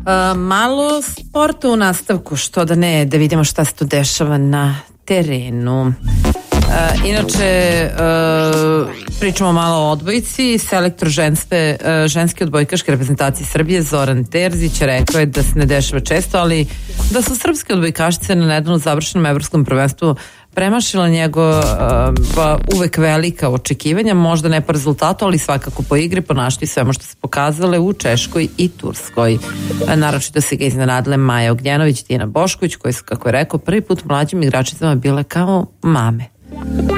Malo sporta u nastavku, što da ne, da vidimo šta se tu dešava na terenu. Inače, pričamo malo o odbojci. Selektor ženske odbojkaške reprezentacije Srbije Zoran Terzić rekao je da se ne dešava često, ali da su srpske odbojkašice na nedavno završenom evropskom prvenstvu premašila njegova uvek velika očekivanja, možda ne po rezultatu, ali svakako po igri, po našli svemu što se pokazale u Češkoj i Turskoj. Naročito se ga iznenadile Maja Ognjenović, Tina Bošković, koji su, kako je rekao, prvi put mlađim igračicama bile kao mame.